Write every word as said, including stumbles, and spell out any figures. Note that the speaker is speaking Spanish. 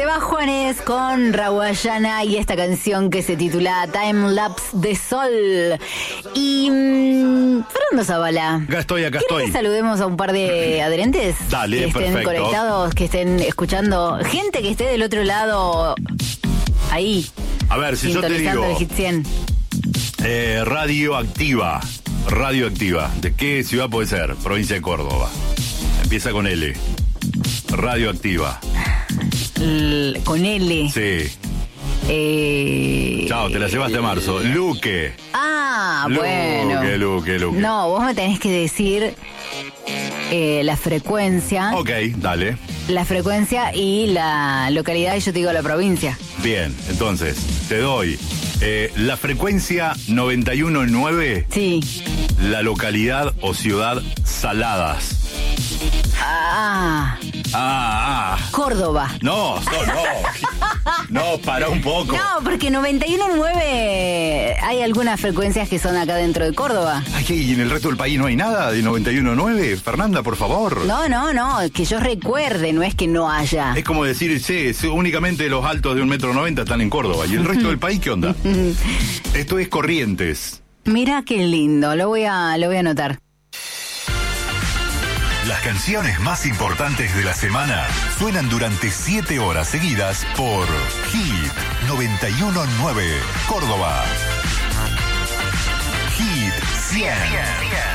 va Juanes con Rawayana y esta canción que se titula Time Lapse de Sol. Y mmm, Fernando Zavala, Acá estoy, acá ¿quieres estoy. que saludemos a un par de adherentes? Dale, que estén perfecto. conectados, que estén escuchando, gente que esté del otro lado ahí. A ver, si yo te sintonizando digo el Hit cien. eh, radioactiva, radioactiva, ¿de qué ciudad puede ser? Provincia de Córdoba. Empieza con L. Radioactiva. L- con L. Sí. Eh, Chao, te la llevaste a marzo. Luque. Ah, Luque, bueno. Luque, Luque. No, vos me tenés que decir eh, la frecuencia. Ok, dale. La frecuencia y la localidad y yo te digo la provincia. Bien, entonces, te doy eh, la frecuencia noventa y uno punto nueve, Sí. la localidad o ciudad Saladas. Ah, Ah, ah. Córdoba. No, no, no. No, para un poco. No, porque noventa y uno punto nueve hay algunas frecuencias que son acá dentro de Córdoba. Ay, ¿y en el resto del país no hay nada de noventa y uno punto nueve? Fernanda, por favor. No, no, no, que yo recuerde, no es que no haya. Es como decir, sí, sí, únicamente los altos de un metro noventa están en Córdoba. ¿Y el resto del país qué onda? Esto es Corrientes. Mira qué lindo, lo voy a, lo voy a anotar. Las canciones más importantes de la semana suenan durante siete horas seguidas por Hit noventa y uno punto nueve Córdoba. Hit cien.